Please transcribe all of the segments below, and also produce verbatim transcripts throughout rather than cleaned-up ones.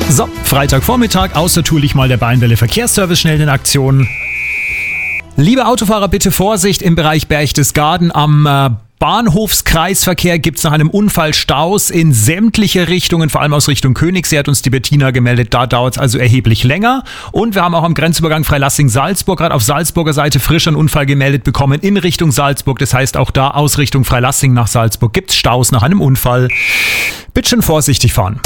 So, Freitagvormittag, außertourlich mal der Bayernwelle Verkehrsservice schnell in Aktion. Liebe Autofahrer, bitte Vorsicht im Bereich Berchtesgaden. Am äh, Bahnhofskreisverkehr gibt es nach einem Unfall Staus in sämtliche Richtungen, vor allem aus Richtung Königssee, hat uns die Bettina gemeldet. Da dauert es also erheblich länger. Und wir haben auch am Grenzübergang Freilassing-Salzburg gerade auf Salzburger Seite frisch einen Unfall gemeldet bekommen in Richtung Salzburg. Das heißt, auch da aus Richtung Freilassing nach Salzburg gibt es Staus nach einem Unfall. Bitte schön vorsichtig fahren.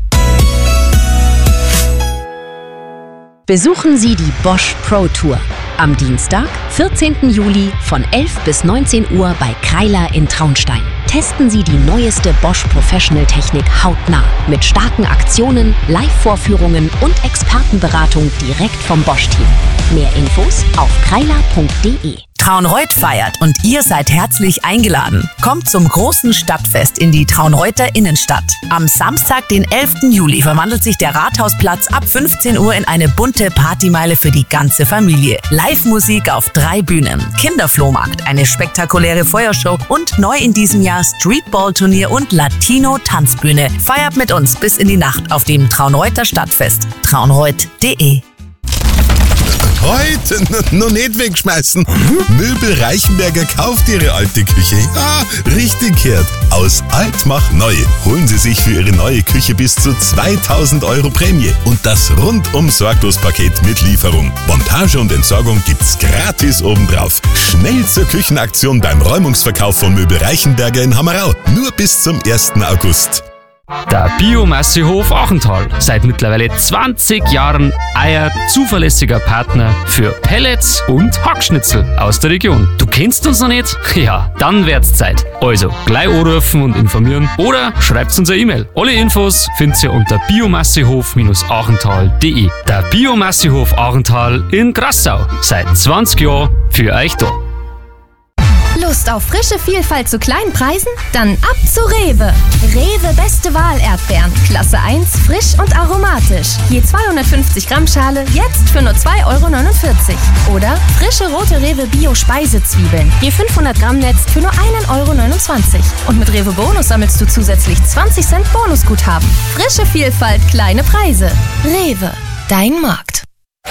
Besuchen Sie die Bosch Pro Tour am Dienstag, vierzehnten Juli von elf bis neunzehn Uhr bei Kreiler in Traunstein. Testen Sie die neueste Bosch Professional Technik hautnah mit starken Aktionen, Live-Vorführungen und Expertenberatung direkt vom Bosch-Team. Mehr Infos auf kreiler punkt de. Traunreut feiert und ihr seid herzlich eingeladen. Kommt zum großen Stadtfest in die Traunreuter Innenstadt. Am Samstag, den elften Juli, verwandelt sich der Rathausplatz ab fünfzehn Uhr in eine bunte Partymeile für die ganze Familie. Live-Musik auf drei Bühnen, Kinderflohmarkt, eine spektakuläre Feuershow und neu in diesem Jahr Streetball-Turnier und Latino-Tanzbühne. Feiert mit uns bis in die Nacht auf dem Traunreuter Stadtfest. traunreut punkt de. Heute noch nicht wegschmeißen. Möbel Reichenberger kauft Ihre alte Küche. Ja, richtig gehört. Aus alt macht neu. Holen Sie sich für Ihre neue Küche bis zu zweitausend Euro Prämie. Und das rundum sorglos Paket mit Lieferung. Montage und Entsorgung gibt's gratis obendrauf. Schnell zur Küchenaktion beim Räumungsverkauf von Möbel Reichenberger in Hammerau. Nur bis zum ersten August. Der Biomassehof Achental. Seit mittlerweile zwanzig Jahren euer zuverlässiger Partner für Pellets und Hackschnitzel aus der Region. Du kennst uns noch nicht? Ja, dann wird's Zeit. Also, gleich anrufen und informieren oder schreibt uns eine E-Mail. Alle Infos findet ihr unter biomassehof achental punkt de. Der Biomassehof Achental in Grassau. Seit zwanzig Jahren für euch da. Lust auf frische Vielfalt zu kleinen Preisen? Dann ab zu Rewe. Rewe Beste Wahl Erdbeeren. Klasse eins, frisch und aromatisch. Je zweihundertfünfzig Gramm Schale, jetzt für nur zwei Euro neunundvierzig. Oder frische rote Rewe Bio Speisezwiebeln. Je fünfhundert Gramm Netz für nur einen Euro neunundzwanzig. Und mit Rewe Bonus sammelst du zusätzlich zwanzig Cent Bonusguthaben. Frische Vielfalt, kleine Preise. Rewe, dein Markt.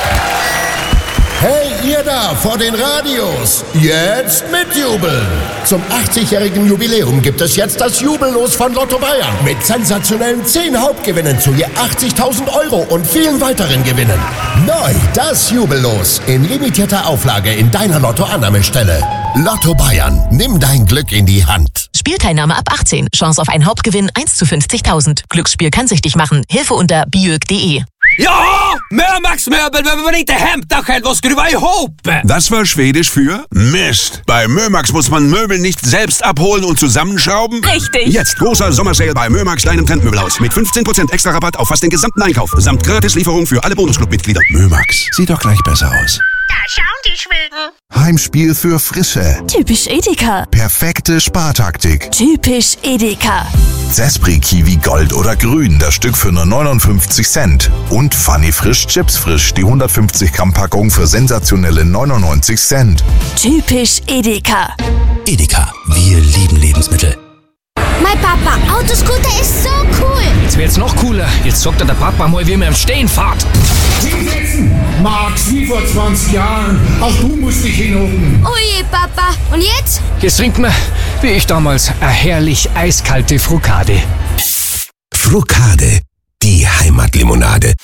Hey, ihr da vor den Radios, jetzt mitjubeln! Zum achtzigjährigen Jubiläum gibt es jetzt das Jubellos von Lotto Bayern mit sensationellen zehn Hauptgewinnen zu je achtzigtausend Euro und vielen weiteren Gewinnen. Neu das Jubellos in limitierter Auflage in deiner Lotto-Annahmestelle. Lotto Bayern, nimm dein Glück in die Hand. Spielteilnahme ab achtzehn. Chance auf einen Hauptgewinn eins zu fünfzigtausend. Glücksspiel kann süchtig machen. Hilfe unter biög punkt de. Ja, Mörmax Möbel, wenn man nicht daheim hält, was drüber hoppen. Das war Schwedisch für Mist. Bei Mörmax muss man Möbel nicht selbst abholen und zusammenschrauben. Richtig. Jetzt großer Sommersale bei Mörmax, deinem Trendmöbelhaus. Mit fünfzehn Prozent extra Rabatt auf fast den gesamten Einkauf. Samt Gratislieferung für alle Bonusclub-Mitglieder. Mörmax, sieht doch gleich besser aus. Da schauen die Schweden. Heimspiel für Frische. Typisch Edeka. Perfekte Spartaktik. Typisch Edeka. Zespri Kiwi Gold oder Grün, das Stück für nur neunundfünfzig Cent. Und Funny Frisch Chips Frisch, die hundertfünfzig Gramm Packung für sensationelle neunundneunzig Cent. Typisch Edeka. Edeka, wir lieben Lebensmittel. Mein Papa, Autoscooter ist so cool. Jetzt wird's noch cooler. Jetzt sagt er der Papa mal, wie man im Stehen fährt. Hinsetzen! Max, wie vor zwanzig Jahren. Auch du musst dich hinhocken. Oje, Papa. Und jetzt? Jetzt trinken wir, wie ich damals, eine herrlich eiskalte Frucade. Frucade, die Heimatlimonade.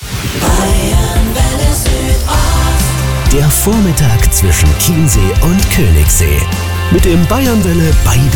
Der Vormittag zwischen Chiemsee und Königssee. Mit dem Bayernwelle Beide